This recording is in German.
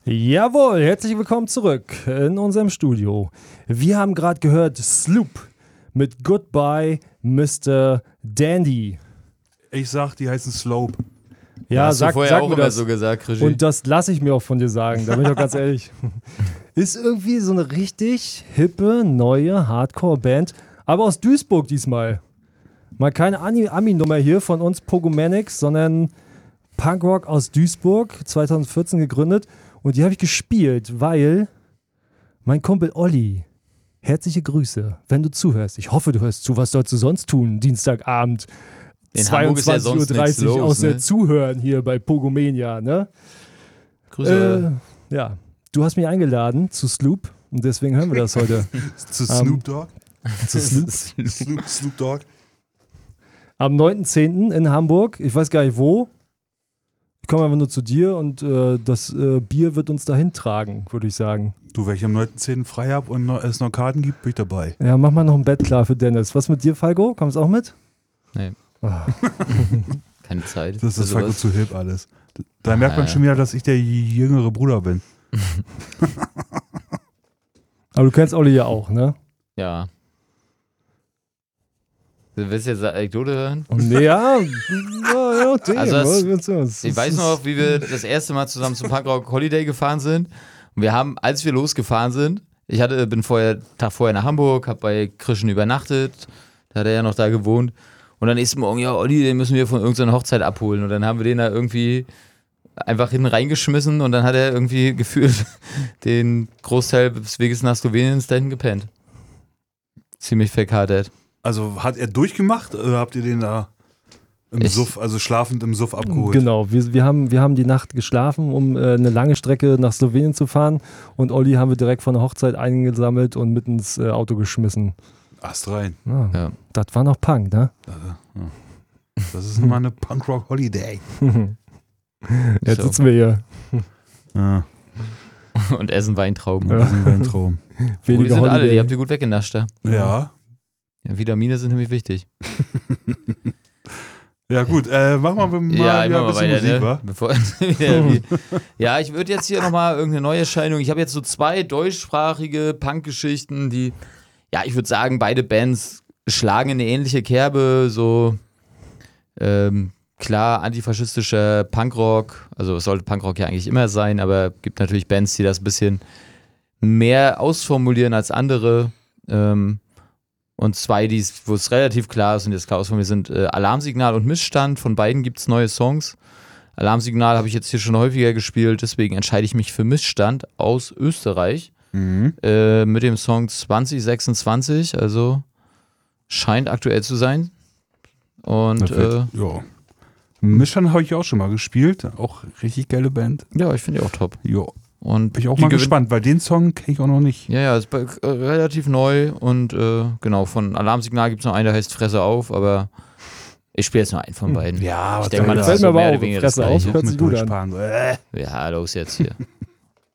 Jawohl, herzlich willkommen zurück in unserem Studio. Wir haben gerade gehört Sloop mit Goodbye Mr. Dandy. Ich sag, die heißen Slope. Ja, hast sag, du vorher sag auch mir immer das. so gesagt, Krischi. Und das lasse ich mir auch von dir sagen, da bin ich auch ganz ehrlich. Ist irgendwie so eine richtig hippe, neue Hardcore-Band, aber aus Duisburg diesmal. Mal keine Ami-Nummer hier von uns Pogomanics, sondern Punkrock aus Duisburg, 2014 gegründet. Und die habe ich gespielt, weil mein Kumpel Olli, herzliche Grüße, wenn du zuhörst. Ich hoffe, du hörst zu. Was sollst du sonst tun? Dienstagabend, In Hamburg ist ja sonst 22:30 nichts Uhr los, aus der ne? Zuhören hier bei Pogomania, ne? Grüße. Ja, du hast mich eingeladen zu Sloop und deswegen hören wir das heute. Zu Snoop Dogg? Zu Sloop. Snoop Dogg? Am 9.10. in Hamburg, ich weiß gar nicht wo. Ich komme einfach nur zu dir und das Bier wird uns dahin tragen, würde ich sagen. Du, wenn ich am 9.10. frei habe und es noch Karten gibt, bin ich dabei. Ja, mach mal noch ein Bett klar für Dennis. Was mit dir, Falco? Kommst du auch mit? Nee. Ah. Keine Zeit. Das ist voll sowas. zu hip alles. Da merkt man schon wieder, dass ich der jüngere Bruder bin. Aber du kennst Olli ja auch, ne? Ja. Du willst jetzt eine Anekdote hören? Und ja, Ich weiß noch, wie wir das erste Mal zusammen zum Punkrock Holiday gefahren sind. Und wir haben, als wir losgefahren sind, bin Tag vorher nach Hamburg, hab bei Krischen übernachtet, da hat er ja noch da gewohnt. Und dann nächsten Morgen, ja, Olli, den müssen wir von irgendeiner Hochzeit abholen. Und dann haben wir den da irgendwie einfach hinten reingeschmissen und dann hat er irgendwie gefühlt den Großteil des Weges nach Slowenien dahin gepennt. Ziemlich verkatert. Also hat er durchgemacht oder habt ihr den da im Suff, also schlafend im Suff abgeholt? Genau, wir haben die Nacht geschlafen, um eine lange Strecke nach Slowenien zu fahren und Olli haben wir direkt von der Hochzeit eingesammelt und mit ins Auto geschmissen. Ast rein. Ja. Das war noch Punk, ne? Das ist nochmal eine Punkrock Holiday. Jetzt So. sitzen wir hier. Ja, Und essen Weintrauben. Ja. das ist ein Traum. Die Weniger sind alle, Holiday. die habt ihr gut weggenascht da. Ja. Ja, Vitamine sind nämlich wichtig. Ja gut, machen wir mal Ja, wieder immer ein mal bisschen weiter, Musik, ne? wa? Bevor, ja, ich würde jetzt hier nochmal irgendeine Neuerscheinung. Ich habe jetzt so 2 deutschsprachige Punk-Geschichten, die, ja, ich würde sagen, beide Bands schlagen in eine ähnliche Kerbe, so klar, antifaschistischer Punkrock, also es sollte Punkrock ja eigentlich immer sein, aber gibt natürlich Bands, die das ein bisschen mehr ausformulieren als andere. Und 2, wo es relativ klar ist und jetzt klar ausformuliert sind, Alarmsignal und Missstand. Von beiden gibt es neue Songs. Alarmsignal habe ich jetzt hier schon häufiger gespielt, deswegen entscheide ich mich für Missstand aus Österreich. Mit dem Song 2026, also scheint aktuell zu sein. Und Ja. Mischan habe ich auch schon mal gespielt. Auch richtig geile Band. ja, ich finde die auch top. Ja. Und Bin ich auch die mal gewinnt- gespannt, weil den Song kenne ich auch noch nicht. Ja, ist relativ neu und genau, von Alarmsignal gibt es noch einen, der heißt Fresse auf, aber ich spiele jetzt nur einen von beiden. Ja, ich denke mal, das Fällt ist mir so aber mehr auf, oder weniger das Fresse auf. Gleiche. Hört sich gut an. Durchsparen. Ja, los jetzt hier.